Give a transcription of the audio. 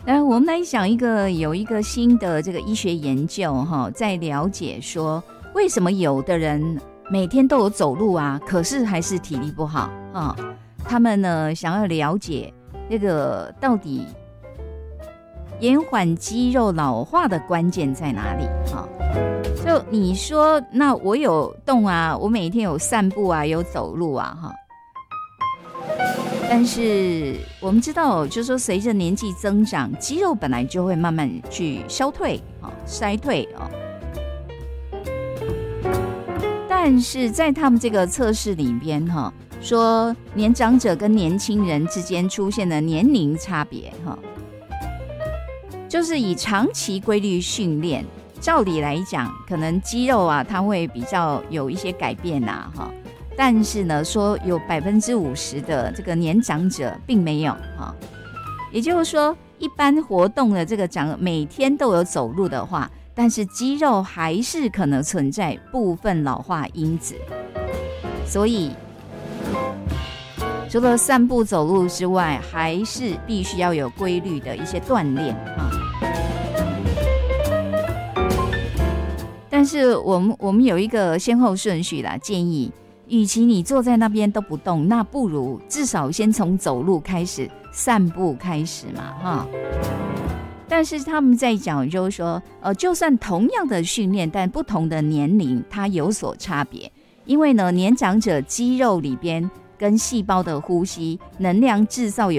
我们来想有一个新的这个医学研究哈，在了解说为什么有的人每天都有走路啊，可是还是体力不好啊。他们呢想要了解这个到底延缓肌肉老化的关键在哪里啊？就你说，那我有动啊，我每天有散步啊，有走路啊，哈。但是我们知道，就是说随着年纪增长，肌肉本来就会慢慢去消退啊、衰退啊。但是在他们这个测试里边哈，说年长者跟年轻人之间出现了年龄差别哈，就是以长期规律训练，照理来讲，可能肌肉啊它会比较有一些改变呐哈。但是呢，说有50%的这个年长者并没有哈，也就是说，一般活动的这个每天都有走路的话，但是肌肉还是可能存在部分老化因子，所以除了散步走路之外，还是必须要有规律的一些锻炼啊。但是我们有一个先后顺序啦，建议。与其你坐在那边都不动，那不如至少先从走路开始，散步开始嘛，哈。但是他们在讲就是说，就算同样的训练，但不同的年龄它有所差别，因为呢，年长者肌肉里边跟细胞的呼吸能量制造有